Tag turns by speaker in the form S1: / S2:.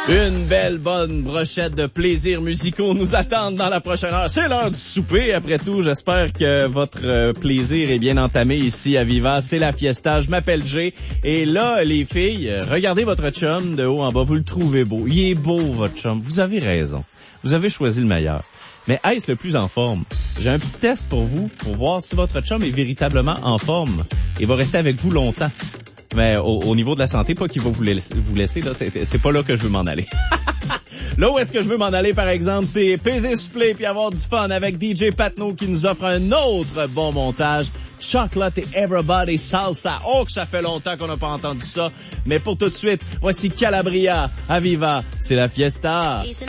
S1: Une belle bonne brochette de plaisirs musicaux nous attendent dans la prochaine heure. C'est l'heure du souper. Après tout, j'espère que votre plaisir est bien entamé ici à Viva. C'est la fiesta. Je m'appelle Jay. Et là, les filles, regardez votre chum de haut en bas. Vous le trouvez beau. Il est beau, votre chum. Vous avez raison. Vous avez choisi le meilleur. Mais est-ce le plus en forme? J'ai un petit test pour vous, pour voir si votre chum est véritablement en forme et va rester avec vous longtemps. Mais au niveau de la santé, pas qu'il va vous laisser, là, c'est pas là que je veux m'en aller. Là où est-ce que je veux m'en aller, par exemple, c'est peser sur play puis avoir du fun avec DJ Patno qui nous offre un autre bon montage. Chocolate et Everybody Salsa. Oh, que ça fait longtemps qu'on n'a pas entendu ça. Mais pour tout de suite, voici Calabria à Viva. C'est la fiesta.